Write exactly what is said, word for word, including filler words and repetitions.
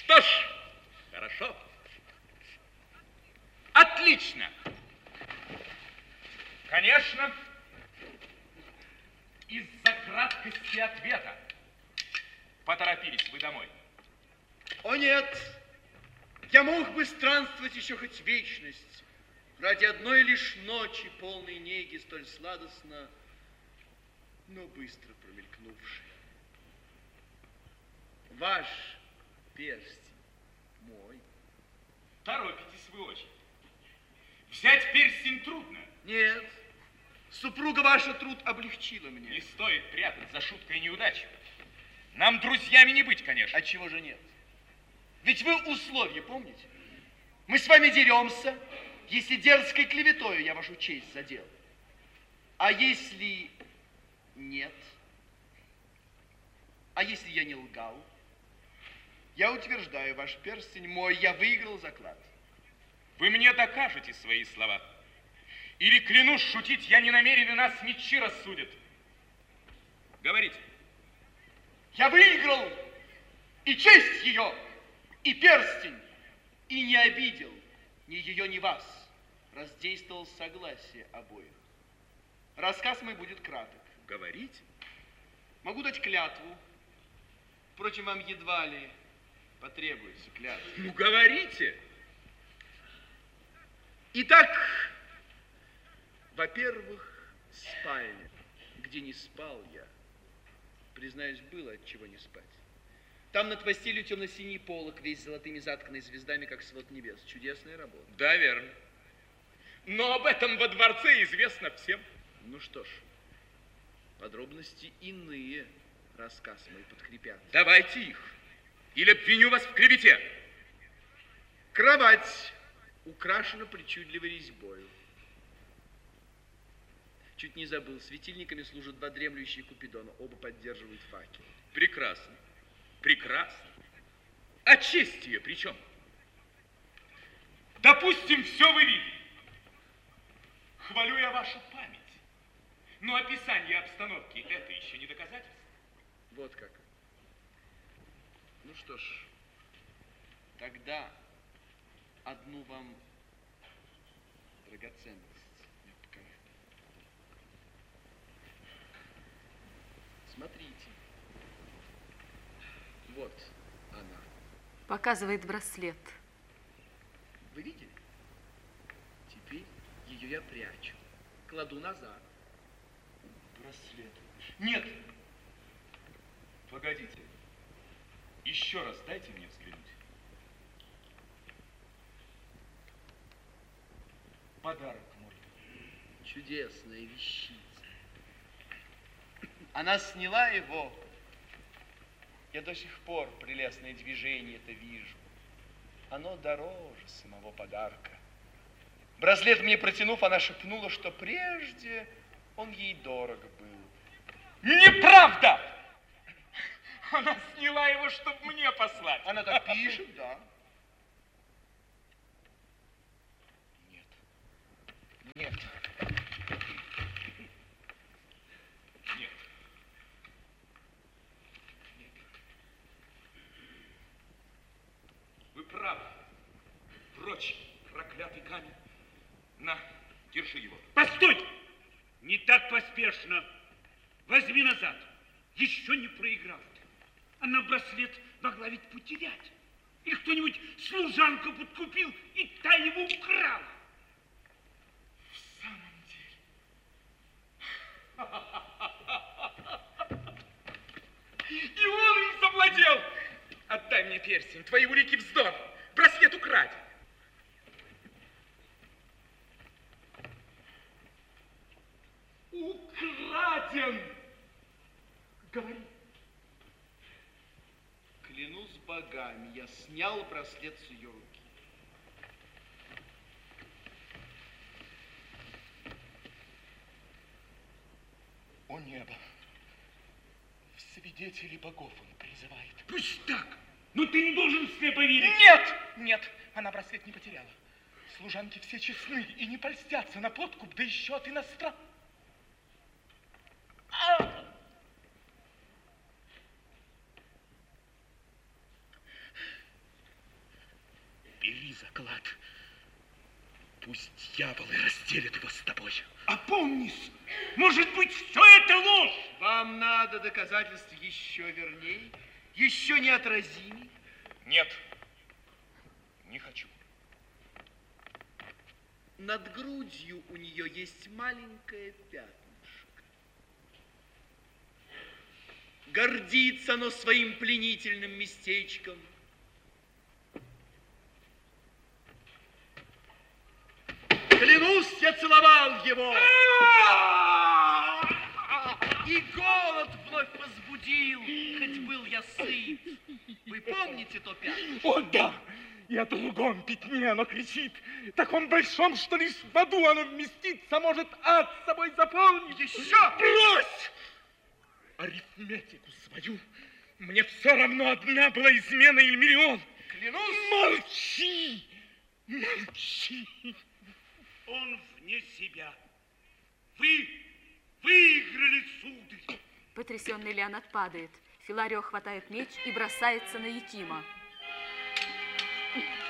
Что ж, хорошо. Отлично. Конечно, из-за краткости ответа поторопились вы домой. О нет, я мог бы странствовать еще хоть вечность ради одной лишь ночи, полной неги, столь сладостно, но быстро промелькнувшей. Ваш перстень мой. Торопитесь вы очень. Взять перстень трудно. Нет, супруга ваша труд облегчила мне. Не стоит прятать за шуткой неудачу. Нам друзьями не быть, конечно. А чего же нет? Ведь вы условия помните? Мы с вами деремся, если дерзкой клеветою я вашу честь задел. А если нет? А если я не лгал? Я утверждаю, ваш перстень мой, я выиграл заклад. Вы мне докажете свои слова. Или, клянусь, шутить я не намерен, и нас мечи рассудят. Говорите. Я выиграл и честь ее, и перстень, и не обидел ни ее, ни вас. Раздействовал согласие обоих. Рассказ мой будет краток. Говорите. Могу дать клятву. Впрочем, вам едва ли потребуется клятва. Ну, говорите. Итак, во-первых, спальня, где не спал я. Признаюсь, было от чего не спать. Там над постелью темно-синий полог, весь золотыми затканный звездами, как свод небес. Чудесная работа. Да, верно. Но об этом во дворце известно всем. Ну что ж, подробности иные рассказ мой подкрепят. Давайте их, или обвиню вас в клевете. Кровать украшена причудливой резьбою. Чуть не забыл, светильниками служат два дремлющие Купидона, оба поддерживают факел. Прекрасно, прекрасно. А честь ее при чем? Допустим, все вы видели. Хвалю я вашу память. Но описание обстановки – это еще не доказательство. Вот как. Ну что ж, тогда одну вам драгоценность я покажу. Смотрите. Вот она. Показывает браслет. Вы видели? Теперь ее я прячу. Кладу назад. Браслет. Нет. Погодите. Еще раз дайте мне взглянуть. Подарок мой. Чудесная вещица. Она сняла его. Я до сих пор прелестное движение это вижу. Оно дороже самого подарка. Браслет мне протянув, она шепнула, что прежде он ей дорог был. Неправда! Она сняла его, чтобы мне послать. Она так пишет, да. Нет. Нет. Нет. Нет. Вы правы. Прочь, проклятый камень. На, держи его. Постой! Не так поспешно. Возьми назад. Еще не проиграл ты. Она браслет могла ведь потерять. И кто-нибудь служанку подкупил, и та его украла. В самом деле. И он им завладел. Отдай мне перстень, твои улики вздор. Браслет украден. Украден. Говори. Клянусь богами, я снял браслет с ее руки. О небо, в свидетели богов он призывает. Пусть так, но ты не должен слепо верить. Нет, нет, она браслет не потеряла. Служанки все честны и не польстятся на подкуп, да еще от иностран. А! клад. Пусть дьяволы разделят его с тобой. Опомнись! Может быть, все это ложь? Вам надо доказательств еще верней, еще неотразимей? Нет, не хочу. Над грудью у нее есть маленькое пятнышко. Гордится оно своим пленительным местечком. Клянусь, я целовал его. И голод вновь возбудил, хоть был я сыт. Вы помните то пятнышко? О, да! И о другом пятне оно кричит, таком большом, что лишь в аду оно вместится, может ад с собой заполнить. Еще! Брось! Арифметику свою. Мне все равно, одна была измена или миллион. Клянусь! Молчи! Молчи! Он вне себя. Вы выиграли, сударь. Потрясенный Леонард падает. Филарио хватает меч и бросается на Якима.